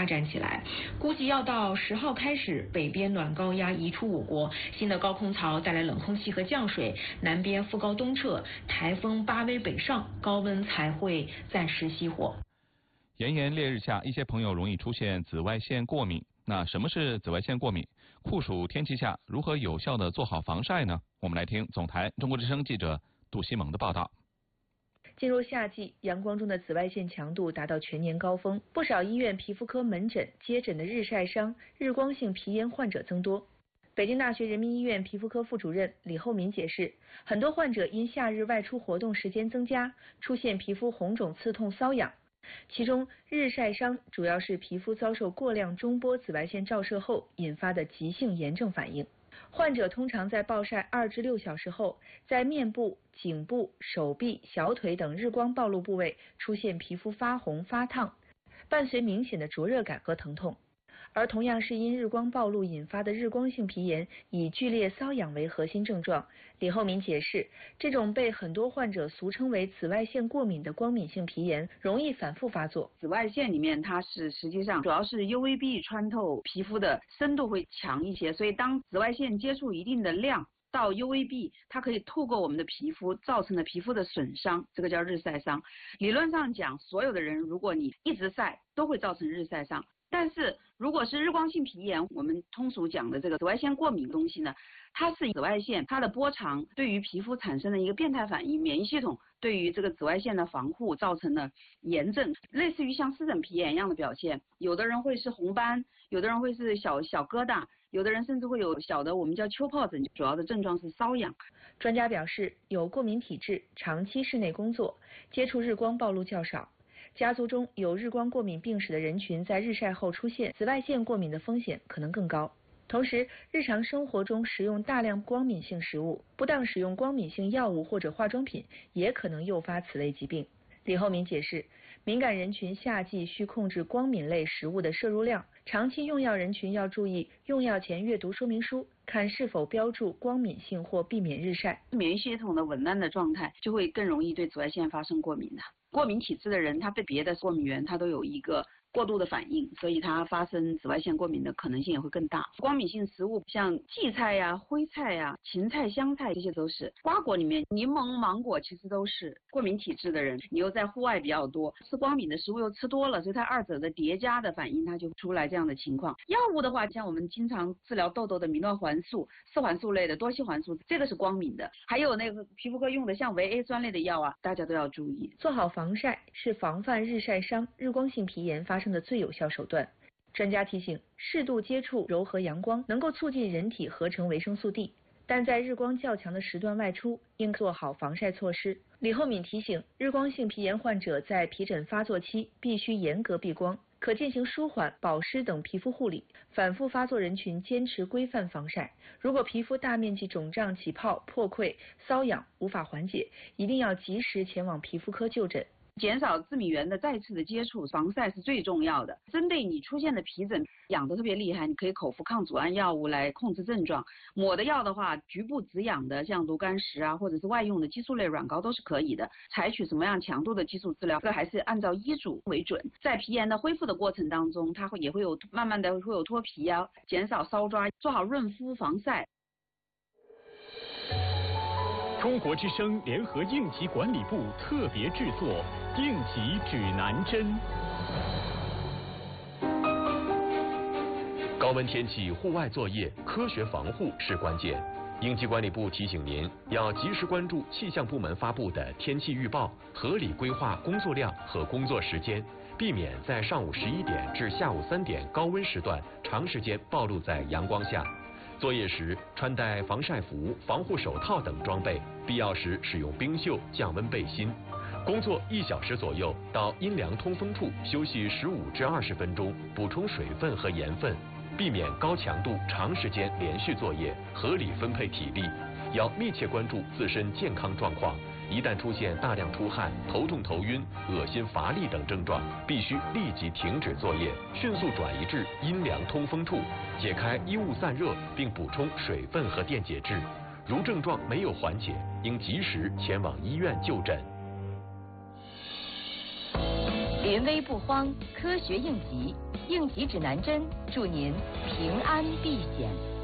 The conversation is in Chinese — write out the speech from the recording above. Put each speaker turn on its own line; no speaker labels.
发展起来。估计要到10号开始，北边暖高压移出我国，新的高空槽带来冷空气和降水，南边副高东撤，台风巴威北上，高温才会暂时熄火。
炎炎烈日下，一些朋友容易出现紫外线过敏。那什么是紫外线过敏？酷暑天气下如何有效地做好防晒呢？我们来听总台中国之声记者杜西蒙的报道。
进入夏季，阳光中的紫外线强度达到全年高峰，不少医院皮肤科门诊接诊的日晒伤、日光性皮炎患者增多。北京大学人民医院皮肤科副主任李厚民解释，很多患者因夏日外出活动时间增加，出现皮肤红肿、刺痛、瘙痒。其中，日晒伤主要是皮肤遭受过量中波紫外线照射后引发的急性炎症反应。患者通常在暴晒2至6小时后，在面部、颈部、手臂、小腿等日光暴露部位出现皮肤发红、发烫，伴随明显的灼热感和疼痛。而同样是因日光暴露引发的日光性皮炎，以剧烈瘙痒为核心症状。李厚民解释，这种被很多患者俗称为紫外线过敏的光敏性皮炎，容易反复发作。
紫外线里面它是实际上主要是 UVB 穿透皮肤的深度会强一些，所以当紫外线接触一定的量到 UVB， 它可以透过我们的皮肤造成的皮肤的损伤，这个叫日晒伤。理论上讲，所有的人如果你一直晒，都会造成日晒伤。但是如果是日光性皮炎，我们通俗讲的这个紫外线过敏的东西呢，它是紫外线它的波长对于皮肤产生的一个变态反应，免疫系统对于这个紫外线的防护造成的炎症，类似于像湿疹皮炎一样的表现。有的人会是红斑，有的人会是小疙瘩，有的人甚至会有小的我们叫丘疱疹，主要的症状是瘙痒。
专家表示，有过敏体质、长期室内工作、接触日光暴露较少、家族中有日光过敏病史的人群，在日晒后出现紫外线过敏的风险可能更高。同时，日常生活中食用大量光敏性食物，不当使用光敏性药物或者化妆品，也可能诱发此类疾病。李厚民解释，敏感人群夏季需控制光敏类食物的摄入量，长期用药人群要注意用药前阅读说明书，看是否标注光敏性或避免日晒。
免疫系统的紊乱的状态，就会更容易对紫外线发生过敏的。过敏体质的人，他对别的过敏源他都有一个过度的反应，所以它发生紫外线过敏的可能性也会更大。光敏性食物像荠菜呀、灰菜呀、芹菜、香菜，这些都是。瓜果里面，柠檬、芒果其实都是。过敏体质的人，你又在户外比较多，吃光敏的食物又吃多了，所以它二者的叠加的反应，它就出来这样的情况。药物的话，像我们经常治疗痘痘的米诺环素、四环素类的多烯环素，这个是光敏的。还有那个皮肤科用的像维 A 酸类的药啊，大家都要注意。
做好防晒是防范日晒伤、日光性皮炎发生的最有效手段。专家提醒，适度接触柔和阳光能够促进人体合成维生素 D， 但在日光较强的时段外出，应做好防晒措施。李厚敏提醒，日光性皮炎患者在皮疹发作期必须严格避光，可进行舒缓、保湿等皮肤护理。反复发作人群坚持规范防晒。如果皮肤大面积肿胀、起泡、破溃、瘙痒无法缓解，一定要及时前往皮肤科就诊。
减少致敏源的再次的接触，防晒是最重要的。针对你出现的皮疹痒得特别厉害，你可以口服抗组胺药物来控制症状。抹的药的话，局部止痒的，像炉甘石啊，或者是外用的激素类软膏都是可以的。采取什么样强度的激素治疗，这还是按照医嘱为准。在皮炎的恢复的过程当中，它也会有慢慢的会有脱皮啊，减少搔抓，做好润肤防晒。
中国之声联合应急管理部特别制作应急指南针。
高温天气户外作业，科学防护是关键。应急管理部提醒您，要及时关注气象部门发布的天气预报，合理规划工作量和工作时间，避免在上午11点至下午3点高温时段长时间暴露在阳光下。作业时穿戴防晒服、防护手套等装备，必要时使用冰袖降温背心。工作1小时左右，到阴凉通风处休息15至20分钟，补充水分和盐分，避免高强度长时间连续作业，合理分配体力。要密切关注自身健康状况，一旦出现大量出汗、头痛头晕、恶心乏力等症状，必须立即停止作业，迅速转移至阴凉通风处，解开衣物散热，并补充水分和电解质。如症状没有缓解，应及时前往医院就诊。
临危不慌，科学应急， 应急指南针，祝您平安避险。